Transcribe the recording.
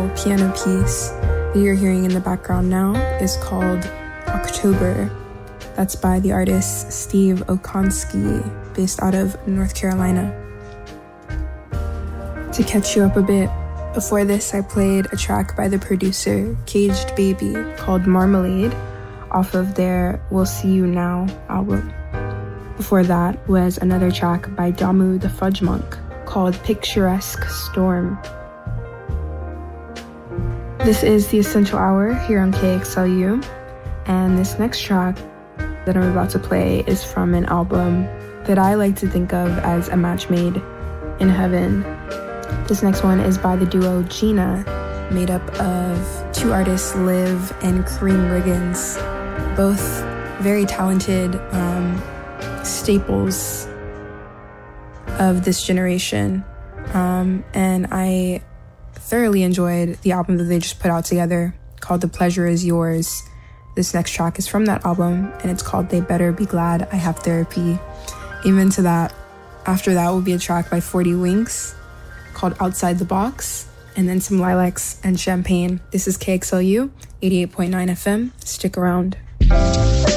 beautiful piano piece that you're hearing in the background now is called October. That's by the artist Steve Okonski, based out of North Carolina. To catch you up a bit, before this I played a track by the producer Caged Baby called Marmalade off of their We'll See You Now album. Before that was another track by Damu the Fudge Monk called Picturesque Storm. This is The Essential Hour here on KXLU, and this next track that I'm about to play is from an album that I like to think of as a match made in heaven. This next one is by the duo Gina, made up of two artists, Liv and Kareem Riggins, both very talented staples of this generation. And I thoroughly enjoyed the album that they just put out together called The Pleasure Is Yours. This next track is from that album, and it's called They Better Be Glad I Have Therapy. Amen to that. After that will be a track by 40 Winks called Outside the Box, and then some Lilacs and Champagne. This is KXLU 88.9 FM. Stick around.